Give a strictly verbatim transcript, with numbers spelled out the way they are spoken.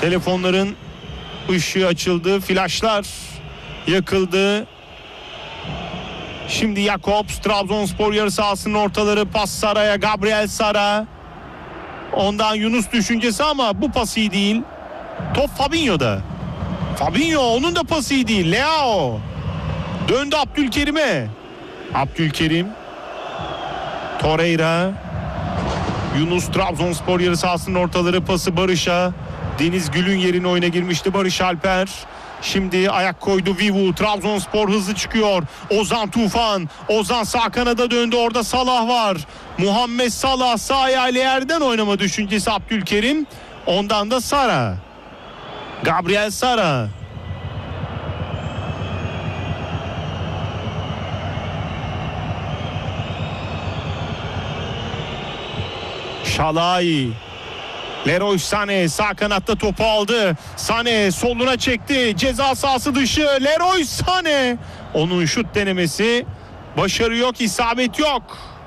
Telefonların ışığı açıldı, flaşlar yakıldı. Şimdi Jakobs, Trabzonspor yarı sahasının ortaları, pas Sara'ya, Gabriel Sara. Ondan Yunus düşüncesi ama bu pas iyi değil. Top Fabinho'da. Fabinho, onun da pası iyi değil. Leao döndü Abdülkerim'e. Abdülkerim, Torreira, Yunus, Trabzonspor yarı sahasının ortaları, pası Barış'a. Deniz Gül'ün yerine oyuna girmişti Barış Alper. Şimdi ayak koydu Vivu. Trabzonspor hızlı çıkıyor. Ozan Tufan. Ozan sağ kanada döndü. Orada Salah var. Muhammed Salah sağ ayağıyla yerden oynama düşüncesi Abdülkerim. Ondan da Sara. Gabriel Sara. Şalay. Leroy Sané sağ kanatta topu aldı. Sané soluna çekti. Ceza sahası dışı. Leroy Sané. Onun şut denemesi. Başarı yok, isabet yok.